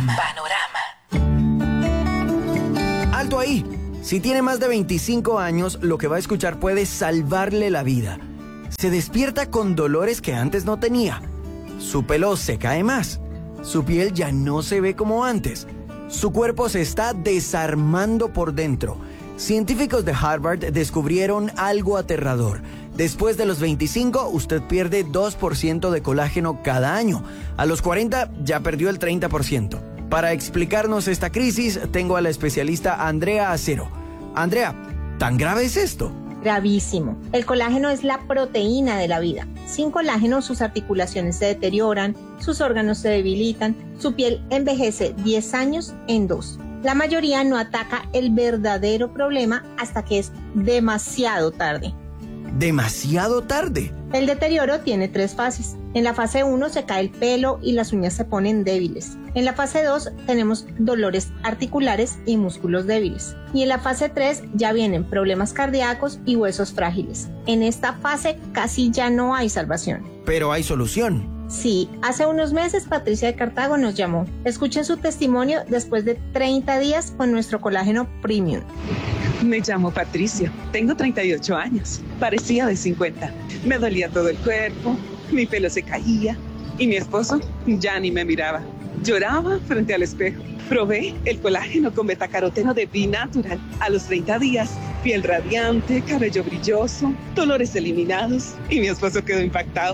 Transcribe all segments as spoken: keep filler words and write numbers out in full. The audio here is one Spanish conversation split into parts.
Panorama. Panorama. Alto ahí. Si tiene más de veinticinco años, lo que va a escuchar puede salvarle la vida. Se despierta con dolores que antes no tenía. Su pelo se cae más. Su piel ya no se ve como antes. Su cuerpo se está desarmando por dentro. Científicos de Harvard descubrieron algo aterrador. Después de los veinticinco, usted pierde dos por ciento de colágeno cada año. A los cuarenta ya perdió el treinta por ciento. Para explicarnos esta crisis, tengo a la especialista Andrea Acero. Andrea, ¿tan grave es esto? Gravísimo. El colágeno es la proteína de la vida. Sin colágeno, sus articulaciones se deterioran, sus órganos se debilitan, su piel envejece diez años en dos. La mayoría no ataca el verdadero problema hasta que es demasiado tarde. ¿Demasiado tarde? El deterioro tiene tres fases. En la fase uno se cae el pelo y las uñas se ponen débiles. En la fase dos tenemos dolores articulares y músculos débiles. Y en la fase tres ya vienen problemas cardíacos y huesos frágiles. En esta fase casi ya no hay salvación. Pero hay solución. Sí, hace unos meses Patricia de Cartago nos llamó. Escuchen su testimonio después de treinta días con nuestro colágeno premium. Me llamo Patricia, tengo treinta y ocho años, parecía de cincuenta. Me dolía todo el cuerpo, mi pelo se caía y mi esposo ya ni me miraba. Lloraba frente al espejo. Probé el colágeno con betacaroteno de B-Natural. A los treinta días, piel radiante, cabello brilloso, dolores eliminados y mi esposo quedó impactado.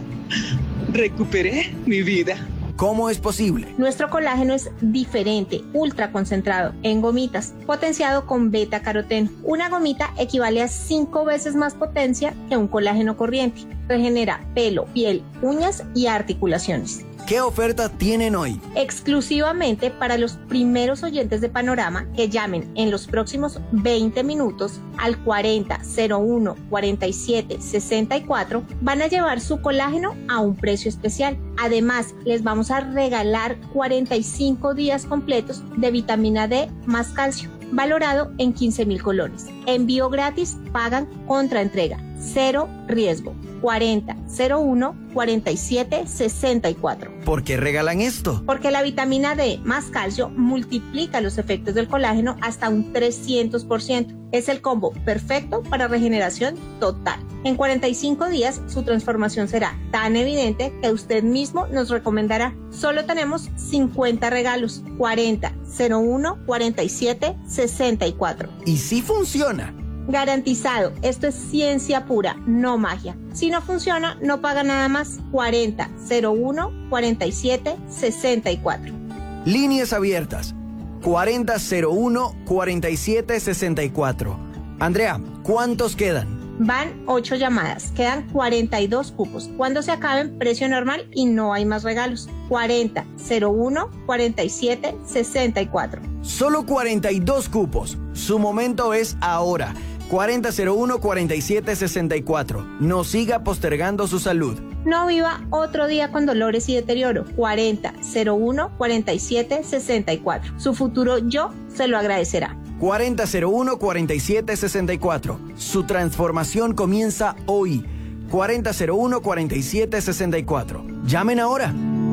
Recuperé mi vida. ¿Cómo es posible? Nuestro colágeno es diferente, ultra concentrado, en gomitas, potenciado con beta-caroteno. Una gomita equivale a cinco veces más potencia que un colágeno corriente. Regenera pelo, piel, uñas y articulaciones. ¿Qué oferta tienen hoy? Exclusivamente para los primeros oyentes de Panorama que llamen en los próximos veinte minutos al cuarenta cero uno cuarenta y siete sesenta y cuatro, van a llevar su colágeno a un precio especial. Además, les vamos a regalar cuarenta y cinco días completos de vitamina D más calcio, valorado en quince mil colones. Envío gratis, pagan contra entrega. Cero riesgo. cuarenta cero uno cuarenta y siete sesenta y cuatro. ¿Por qué regalan esto? Porque la vitamina D más calcio multiplica los efectos del colágeno hasta un trescientos por ciento. Es el combo perfecto para regeneración total. En cuarenta y cinco días su transformación será tan evidente que usted mismo nos recomendará. Solo tenemos cincuenta regalos. cuarenta cero uno cuarenta y siete sesenta y cuatro. ¿Y si funciona? Garantizado, esto es ciencia pura, no magia. Si no funciona, no paga nada más. cuarenta cero uno cuarenta y siete sesenta y cuatro. Líneas abiertas. cuarenta cero uno cuarenta y siete sesenta y cuatro. Andrea, ¿cuántos quedan? Van ocho llamadas, quedan cuarenta y dos cupos. Cuando se acaben, precio normal y no hay más regalos. cuarenta cero uno cuarenta y siete sesenta y cuatro. Solo cuarenta y dos cupos. Su momento es ahora. cuarenta cero uno cuarenta y siete sesenta y cuatro. No siga postergando su salud. No viva otro día con dolores y deterioro. cuarenta cero uno cuarenta y siete sesenta y cuatro. Su futuro yo se lo agradecerá. cuarenta cero uno cuarenta y siete sesenta y cuatro. Su transformación comienza hoy. cuarenta cero uno cuarenta y siete sesenta y cuatro. Llamen ahora.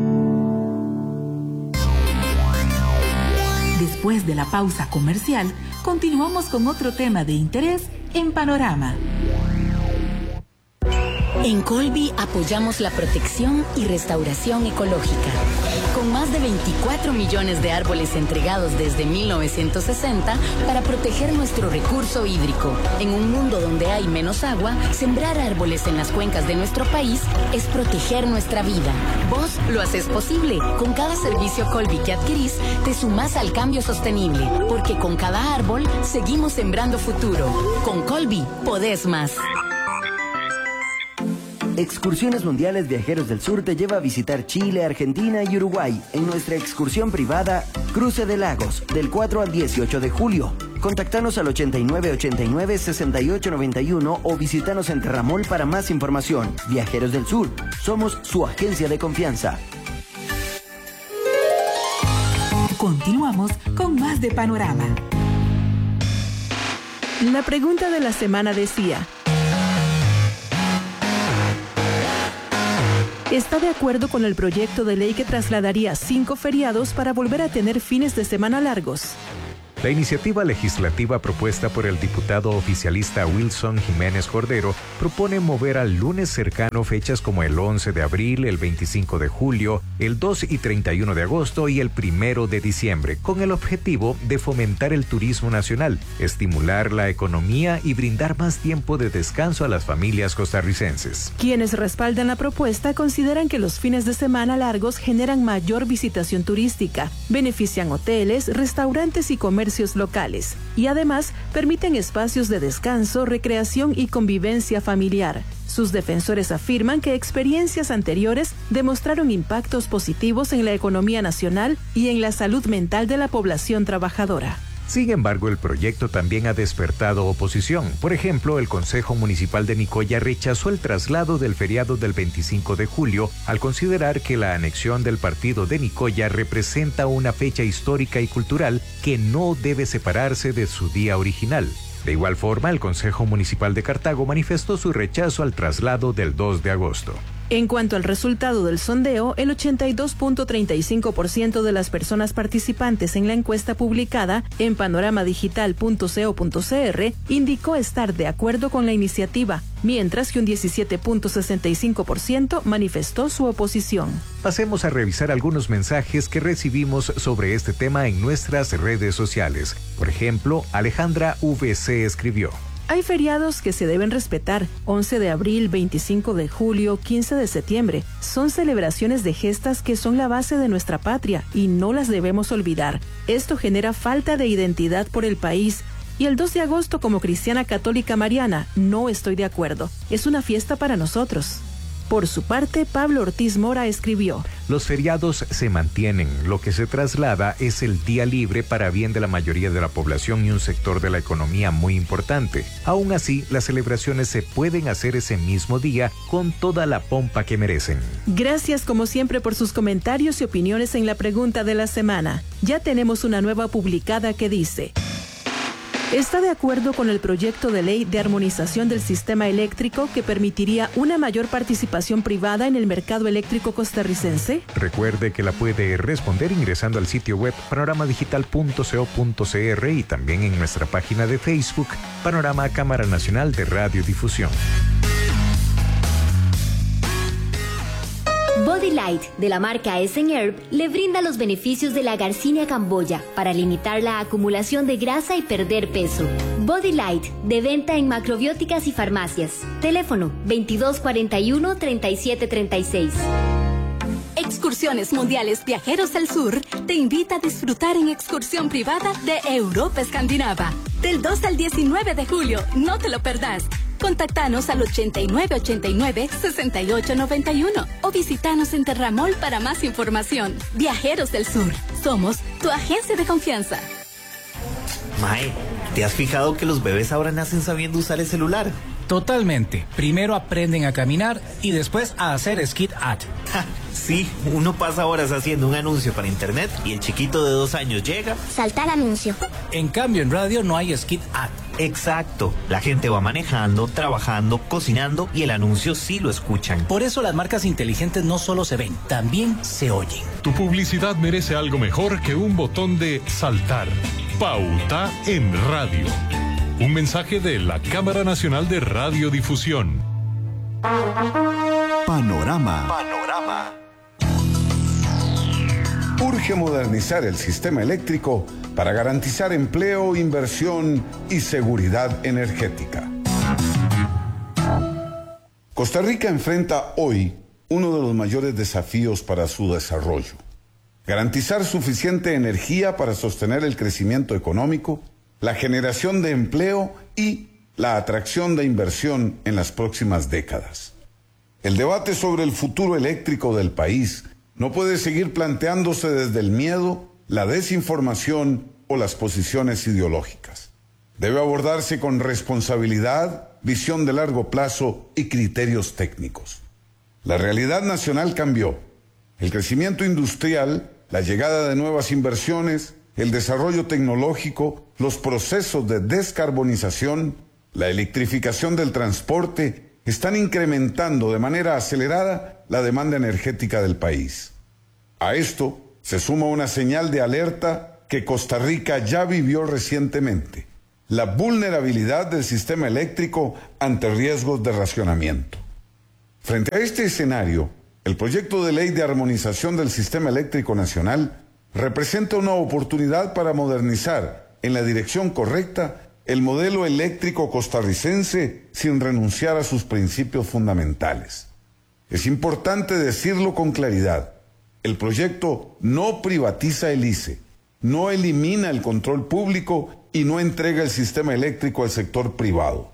Después de la pausa comercial, continuamos con otro tema de interés en Panorama. En Colby apoyamos la protección y restauración ecológica. Con más de veinticuatro millones de árboles entregados desde mil novecientos sesenta para proteger nuestro recurso hídrico. En un mundo donde hay menos agua, sembrar árboles en las cuencas de nuestro país es proteger nuestra vida. Vos lo haces posible. Con cada servicio Colby que adquirís, te sumás al cambio sostenible. Porque con cada árbol, seguimos sembrando futuro. Con Colby, podés más. Excursiones Mundiales Viajeros del Sur te lleva a visitar Chile, Argentina y Uruguay en nuestra excursión privada Cruce de Lagos, del cuatro al dieciocho de julio. Contactanos al ochenta y nueve ochenta y nueve sesenta y ocho noventa y uno o visítanos en Terramol para más información. Viajeros del Sur, somos su agencia de confianza. Continuamos con más de Panorama. La pregunta de la semana decía: está de acuerdo con el proyecto de ley que trasladaría cinco feriados para volver a tener fines de semana largos. La iniciativa legislativa propuesta por el diputado oficialista Wilson Jiménez Cordero propone mover al lunes cercano fechas como el once de abril, el veinticinco de julio, el dos y treinta y uno de agosto y el primero de diciembre, con el objetivo de fomentar el turismo nacional, estimular la economía y brindar más tiempo de descanso a las familias costarricenses. Quienes respaldan la propuesta consideran que los fines de semana largos generan mayor visitación turística, benefician hoteles, restaurantes y comercios locales y además permiten espacios de descanso, recreación y convivencia familiar. Sus defensores afirman que experiencias anteriores demostraron impactos positivos en la economía nacional y en la salud mental de la población trabajadora. Sin embargo, el proyecto también ha despertado oposición. Por ejemplo, el Consejo Municipal de Nicoya rechazó el traslado del feriado del veinticinco de julio al considerar que la anexión del partido de Nicoya representa una fecha histórica y cultural que no debe separarse de su día original. De igual forma, el Consejo Municipal de Cartago manifestó su rechazo al traslado del dos de agosto. En cuanto al resultado del sondeo, el ochenta y dos punto treinta y cinco por ciento de las personas participantes en la encuesta publicada en panorama digital punto co punto cr indicó estar de acuerdo con la iniciativa, mientras que un diecisiete punto sesenta y cinco por ciento manifestó su oposición. Pasemos a revisar algunos mensajes que recibimos sobre este tema en nuestras redes sociales. Por ejemplo, Alejandra V C escribió: hay feriados que se deben respetar, once de abril, veinticinco de julio, quince de septiembre. Son celebraciones de gestas que son la base de nuestra patria y no las debemos olvidar. Esto genera falta de identidad por el país. Y el dos de agosto como cristiana católica mariana, no estoy de acuerdo. Es una fiesta para nosotros. Por su parte, Pablo Ortiz Mora escribió: los feriados se mantienen, lo que se traslada es el día libre para bien de la mayoría de la población y un sector de la economía muy importante. Aún así, las celebraciones se pueden hacer ese mismo día con toda la pompa que merecen. Gracias como siempre por sus comentarios y opiniones en la pregunta de la semana. Ya tenemos una nueva publicada que dice: ¿está de acuerdo con el proyecto de ley de armonización del sistema eléctrico que permitiría una mayor participación privada en el mercado eléctrico costarricense? Recuerde que la puede responder ingresando al sitio web panorama digital punto co punto cr y también en nuestra página de Facebook, Panorama Cámara Nacional de Radiodifusión. Body Light, de la marca Essen Herb, le brinda los beneficios de la Garcinia camboya para limitar la acumulación de grasa y perder peso. Body Light, de venta en macrobióticas y farmacias. Teléfono veintidós cuarenta y uno, treinta y siete treinta y seis. Excursiones Mundiales Viajeros del Sur te invita a disfrutar en excursión privada de Europa Escandinava. Del dos al diecinueve de julio, no te lo perdás. Contáctanos al ochenta y nueve ochenta y nueve, sesenta y ocho noventa y uno o visítanos en Terramol para más información. Viajeros del Sur, somos tu agencia de confianza. Mae, ¿te has fijado que los bebés ahora nacen sabiendo usar el celular? Totalmente. Primero aprenden a caminar y después a hacer skit at. Ja, sí, uno pasa horas haciendo un anuncio para internet y el chiquito de dos años llega. Saltar anuncio. En cambio, en radio no hay skit at. Exacto. La gente va manejando, trabajando, cocinando y el anuncio sí lo escuchan. Por eso las marcas inteligentes no solo se ven, también se oyen. Tu publicidad merece algo mejor que un botón de saltar. Pauta en radio. Un mensaje de la Cámara Nacional de Radiodifusión. Panorama. Panorama. Urge modernizar el sistema eléctrico para garantizar empleo, inversión y seguridad energética. Costa Rica enfrenta hoy uno de los mayores desafíos para su desarrollo: garantizar suficiente energía para sostener el crecimiento económico, la generación de empleo y la atracción de inversión en las próximas décadas. El debate sobre el futuro eléctrico del país no puede seguir planteándose desde el miedo, la desinformación o las posiciones ideológicas. Debe abordarse con responsabilidad, visión de largo plazo y criterios técnicos. La realidad nacional cambió. El crecimiento industrial, la llegada de nuevas inversiones, el desarrollo tecnológico, los procesos de descarbonización, la electrificación del transporte están incrementando de manera acelerada la demanda energética del país. A esto se suma una señal de alerta que Costa Rica ya vivió recientemente: la vulnerabilidad del sistema eléctrico ante riesgos de racionamiento. Frente a este escenario, el proyecto de ley de armonización del sistema eléctrico nacional representa una oportunidad para modernizar en la dirección correcta el modelo eléctrico costarricense sin renunciar a sus principios fundamentales. Es importante decirlo con claridad: el proyecto no privatiza el I C E, no elimina el control público y no entrega el sistema eléctrico al sector privado.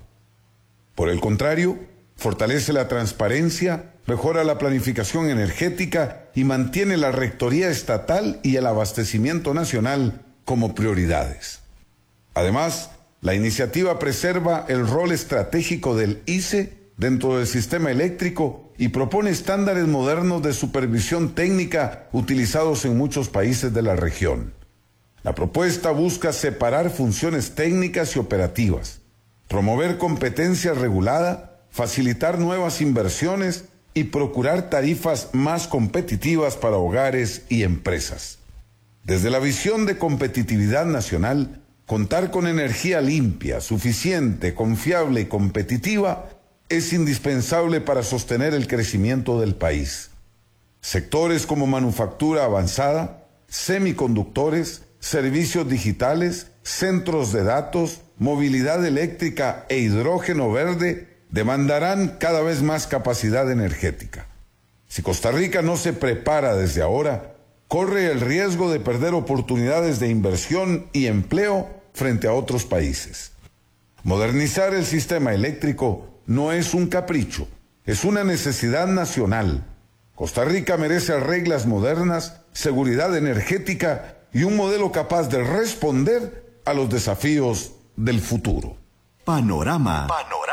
Por el contrario, fortalece la transparencia, mejora la planificación energética y mantiene la rectoría estatal y el abastecimiento nacional como prioridades. Además, la iniciativa preserva el rol estratégico del I C E dentro del sistema eléctrico y propone estándares modernos de supervisión técnica utilizados en muchos países de la región. La propuesta busca separar funciones técnicas y operativas, promover competencia regulada, facilitar nuevas inversiones y procurar tarifas más competitivas para hogares y empresas. Desde la visión de competitividad nacional, contar con energía limpia, suficiente, confiable y competitiva es indispensable para sostener el crecimiento del país. Sectores como manufactura avanzada, semiconductores, servicios digitales, centros de datos, movilidad eléctrica e hidrógeno verde demandarán cada vez más capacidad energética. Si Costa Rica no se prepara desde ahora, corre el riesgo de perder oportunidades de inversión y empleo frente a otros países. Modernizar el sistema eléctrico no es un capricho, es una necesidad nacional. Costa Rica merece reglas modernas, seguridad energética y un modelo capaz de responder a los desafíos del futuro. Panorama.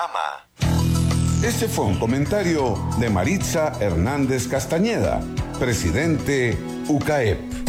Panorama. Este fue un comentario de Maritza Hernández Castañeda, presidente U C A E P.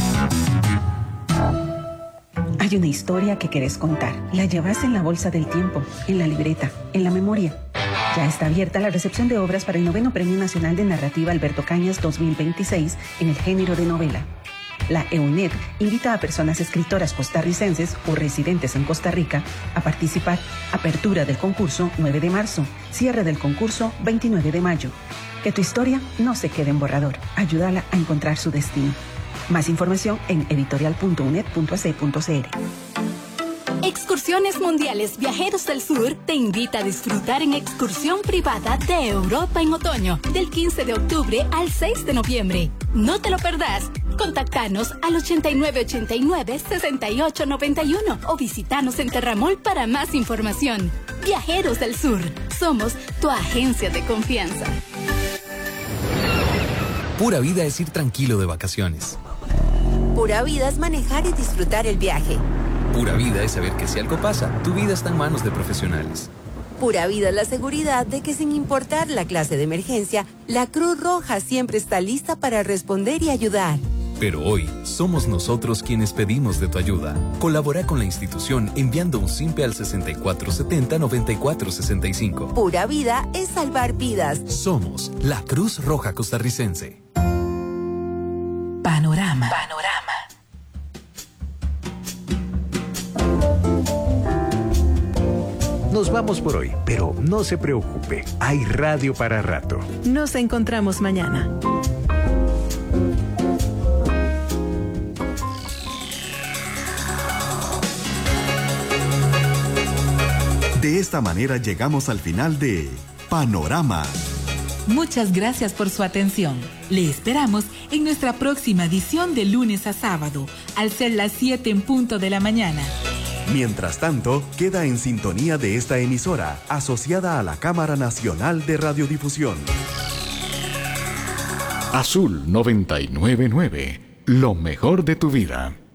Hay una historia que querés contar. La llevas en la bolsa del tiempo, en la libreta, en la memoria. Ya está abierta la recepción de obras para el noveno Premio Nacional de Narrativa Alberto Cañas dos mil veintiséis en el género de novela. La EUNED invita a personas escritoras costarricenses o residentes en Costa Rica a participar. Apertura del concurso nueve de marzo, cierre del concurso veintinueve de mayo. Que tu historia no se quede en borrador. Ayúdala a encontrar su destino. Más información en editorial punto uned punto a c punto c r. Excursiones Mundiales Viajeros del Sur te invita a disfrutar en excursión privada de Europa en otoño, del quince de octubre al seis de noviembre. No te lo perdás. Contactanos al ochenta y nueve ochenta y nueve sesenta y ocho noventa y uno o visitanos en Terramol para más información. Viajeros del Sur, somos tu agencia de confianza. Pura vida es ir tranquilo de vacaciones. Pura vida es manejar y disfrutar el viaje. Pura vida es saber que si algo pasa, tu vida está en manos de profesionales. Pura vida es la seguridad de que sin importar la clase de emergencia, la Cruz Roja siempre está lista para responder y ayudar. Pero hoy, somos nosotros quienes pedimos de tu ayuda. Colabora con la institución enviando un simpe al sesenta y cuatro setenta noventa y cuatro sesenta y cinco. Pura vida es salvar vidas. Somos la Cruz Roja Costarricense. Panorama. Panorama. Nos vamos por hoy, pero no se preocupe, hay radio para rato. Nos encontramos mañana. De esta manera llegamos al final de Panorama. Muchas gracias por su atención. Le esperamos en nuestra próxima edición de lunes a sábado, al ser las siete en punto de la mañana. Mientras tanto, queda en sintonía de esta emisora, asociada a la Cámara Nacional de Radiodifusión. Azul noventa y nueve punto nueve, lo mejor de tu vida.